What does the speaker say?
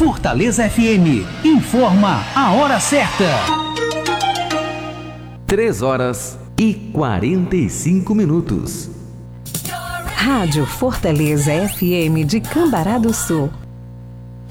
Fortaleza FM informa a hora certa. 3h45. Rádio Fortaleza FM de Cambará do Sul.